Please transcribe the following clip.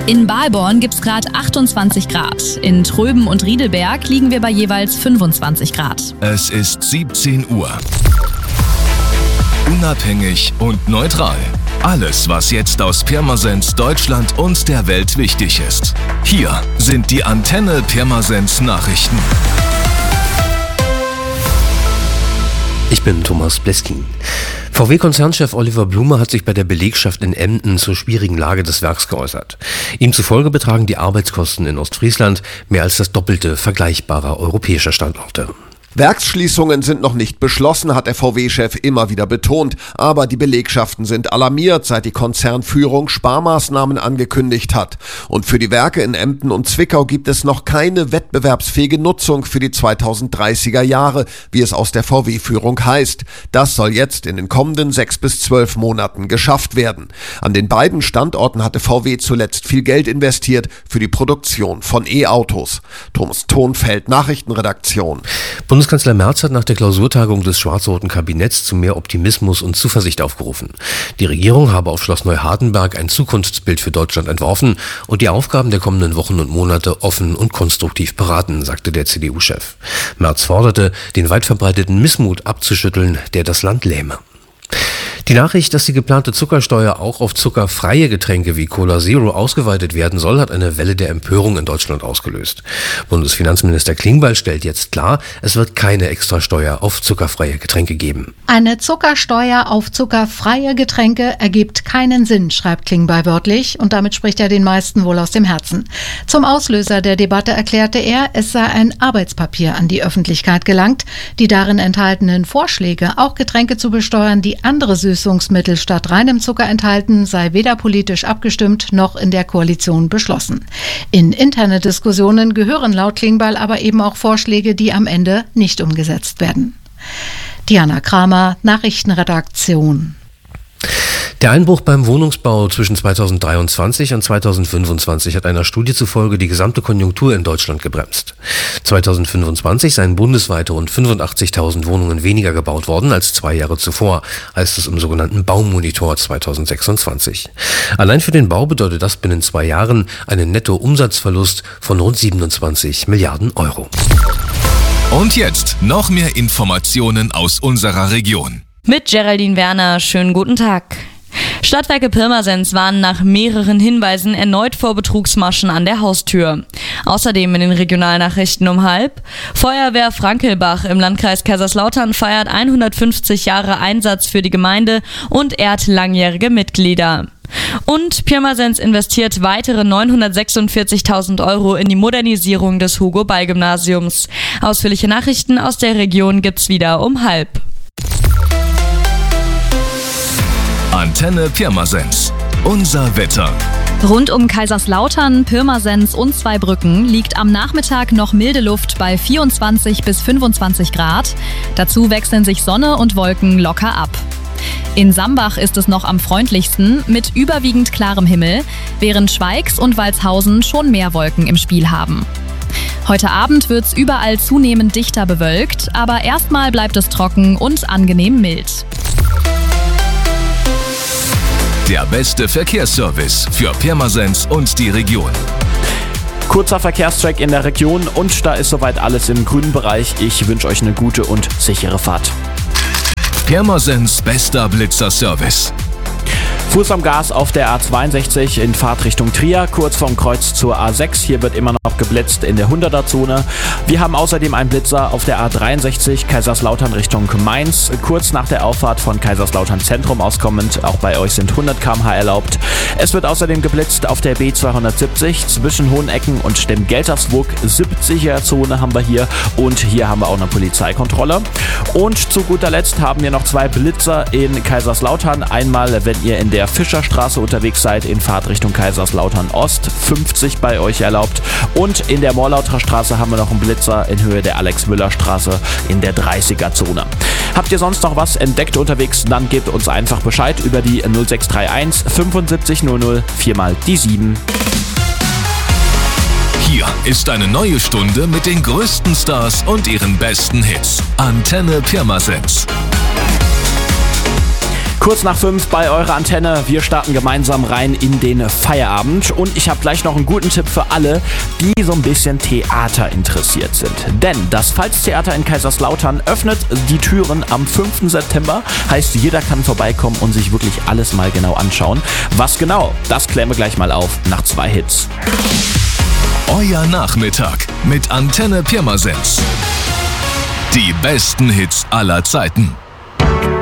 In Balborn gibt's gerade 28 Grad. In Tröben und Riedelberg liegen wir bei jeweils 25 Grad. Es ist 17 Uhr. Unabhängig und neutral. Alles, was jetzt aus Pirmasens, Deutschland und der Welt wichtig ist. Hier sind die Antenne Pirmasens Nachrichten. Ich bin Thomas Bleskin. VW-Konzernchef Oliver Blume hat sich bei der Belegschaft in Emden zur schwierigen Lage des Werks geäußert. Ihm zufolge betragen die Arbeitskosten in Ostfriesland mehr als das Doppelte vergleichbarer europäischer Standorte. Werksschließungen sind noch nicht beschlossen, hat der VW-Chef immer wieder betont. Aber die Belegschaften sind alarmiert, seit die Konzernführung Sparmaßnahmen angekündigt hat. Und für die Werke in Emden und Zwickau gibt es noch keine wettbewerbsfähige Nutzung für die 2030er Jahre, wie es aus der VW-Führung heißt. Das soll jetzt in den kommenden 6 bis 12 Monaten geschafft werden. An den beiden Standorten hatte VW zuletzt viel Geld investiert für die Produktion von E-Autos. Thomas Thonfeld, Nachrichtenredaktion. Bundeskanzler Merz hat nach der Klausurtagung des schwarz-roten Kabinetts zu mehr Optimismus und Zuversicht aufgerufen. Die Regierung habe auf Schloss Neuhardenberg ein Zukunftsbild für Deutschland entworfen und die Aufgaben der kommenden Wochen und Monate offen und konstruktiv beraten, sagte der CDU-Chef. Merz forderte, den weit verbreiteten Missmut abzuschütteln, der das Land lähme. Die Nachricht, dass die geplante Zuckersteuer auch auf zuckerfreie Getränke wie Cola Zero ausgeweitet werden soll, hat eine Welle der Empörung in Deutschland ausgelöst. Bundesfinanzminister Klingbeil stellt jetzt klar, es wird keine Extrasteuer auf zuckerfreie Getränke geben. Eine Zuckersteuer auf zuckerfreie Getränke ergibt keinen Sinn, schreibt Klingbeil wörtlich, und damit spricht er den meisten wohl aus dem Herzen. Zum Auslöser der Debatte erklärte er, es sei ein Arbeitspapier an die Öffentlichkeit gelangt. Die darin enthaltenen Vorschläge, auch Getränke zu besteuern, die andere Süßungsmittel statt reinem Zucker enthalten, sei weder politisch abgestimmt noch in der Koalition beschlossen. In interne Diskussionen gehören laut Klingbeil aber eben auch Vorschläge, die am Ende nicht umgesetzt werden. Diana Kramer, Nachrichtenredaktion. Der Einbruch beim Wohnungsbau zwischen 2023 und 2025 hat einer Studie zufolge die gesamte Konjunktur in Deutschland gebremst. 2025 seien bundesweit rund 85.000 Wohnungen weniger gebaut worden als 2 Jahre zuvor, heißt es im sogenannten Baumonitor 2026. Allein für den Bau bedeutet das binnen 2 Jahren einen Nettoumsatzverlust von rund 27 Milliarden Euro. Und jetzt noch mehr Informationen aus unserer Region. Mit Geraldine Werner, schönen guten Tag. Stadtwerke Pirmasens warnen nach mehreren Hinweisen erneut vor Betrugsmaschen an der Haustür. Außerdem in den Regionalnachrichten um 12:30: Feuerwehr Frankelbach im Landkreis Kaiserslautern feiert 150 Jahre Einsatz für die Gemeinde und ehrt langjährige Mitglieder. Und Pirmasens investiert weitere 946.000 Euro in die Modernisierung des Hugo-Ball-Gymnasiums. Ausführliche Nachrichten aus der Region gibt's wieder um 12:30. Antenne Pirmasens. Unser Wetter. Rund um Kaiserslautern, Pirmasens und Zweibrücken liegt am Nachmittag noch milde Luft bei 24 bis 25 Grad. Dazu wechseln sich Sonne und Wolken locker ab. In Sambach ist es noch am freundlichsten mit überwiegend klarem Himmel, während Schweigs und Walshausen schon mehr Wolken im Spiel haben. Heute Abend wird's überall zunehmend dichter bewölkt, aber erstmal bleibt es trocken und angenehm mild. Der beste Verkehrsservice für Pirmasens und die Region. Kurzer Verkehrscheck in der Region und da ist soweit alles im grünen Bereich. Ich wünsche euch eine gute und sichere Fahrt. Pirmasens bester Blitzerservice. Fuß am Gas auf der A62 in Fahrtrichtung Trier, kurz vorm Kreuz zur A6. Hier wird immer noch geblitzt in der 100er-Zone. Wir haben außerdem einen Blitzer auf der A63 Kaiserslautern Richtung Mainz, kurz nach der Auffahrt von Kaiserslautern Zentrum auskommend. Auch bei euch sind 100 km/h erlaubt. Es wird außerdem geblitzt auf der B270 zwischen Hohenecken und dem Geltersburg. 70er-Zone haben wir hier und hier haben wir auch eine Polizeikontrolle. Und zu guter Letzt haben wir noch 2 Blitzer in Kaiserslautern. Einmal, wenn ihr in der Fischerstraße unterwegs seid, in Fahrtrichtung Kaiserslautern Ost, 50 bei euch erlaubt. Und in der Morlauter Straße haben wir noch einen Blitzer in Höhe der Alex-Müller-Straße in der 30er-Zone. Habt ihr sonst noch was entdeckt unterwegs, dann gebt uns einfach Bescheid über die 0631 75 00 4 die 7. Hier ist eine neue Stunde mit den größten Stars und ihren besten Hits. Antenne Pirmasens. Kurz nach 5 bei eurer Antenne. Wir starten gemeinsam rein in den Feierabend. Und ich habe gleich noch einen guten Tipp für alle, die so ein bisschen Theater interessiert sind. Denn das Pfalz-Theater in Kaiserslautern öffnet die Türen am 5. September. Heißt, jeder kann vorbeikommen und sich wirklich alles mal genau anschauen. Was genau, das klären wir gleich mal auf nach 2 Hits. Euer Nachmittag mit Antenne Pirmasens. Die besten Hits aller Zeiten.